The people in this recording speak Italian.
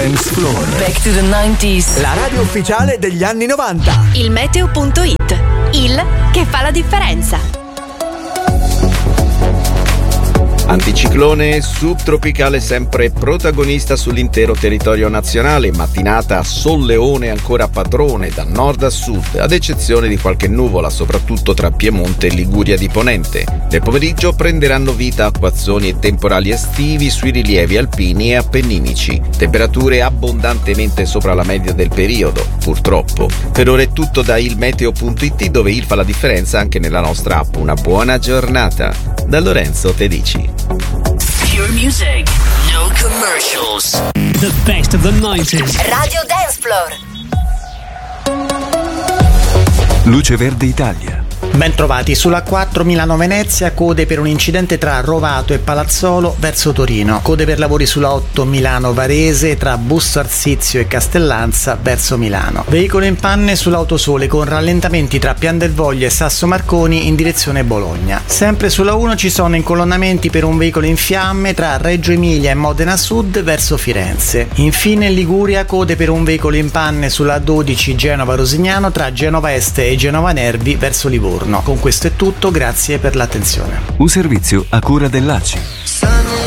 Dance Floor. Back to the 90s. La radio ufficiale degli anni 90. Il meteo.it, il che fa la differenza. Anticiclone subtropicale sempre protagonista sull'intero territorio nazionale, mattinata solleone ancora padrone da nord a sud, ad eccezione di qualche nuvola, soprattutto tra Piemonte e Liguria di Ponente. Nel pomeriggio prenderanno vita acquazzoni e temporali estivi sui rilievi alpini e appenninici. Temperature abbondantemente sopra la media del periodo, purtroppo. Per ora è tutto da ilmeteo.it, dove il fa la differenza anche nella nostra app. Una buona giornata. Da Lorenzo Tedici. Pure music, no commercials. The best of the 90s. Radio Dance Floor. Luce Verde Italia. Ben trovati, sulla 4 Milano-Venezia, code per un incidente tra Rovato e Palazzolo verso Torino, code per lavori sulla 8 Milano-Varese tra Busto Arsizio e Castellanza verso Milano, veicolo in panne sull'Autosole con rallentamenti tra Pian del Voglio e Sasso Marconi in direzione Bologna. Sempre sulla 1 ci sono incolonnamenti per un veicolo in fiamme tra Reggio Emilia e Modena Sud verso Firenze. Infine in Liguria, code per un veicolo in panne sulla 12 Genova-Rosignano tra Genova Est e Genova Nervi verso Livorno. Con questo è tutto, grazie per l'attenzione. Un servizio a cura dell'ACI.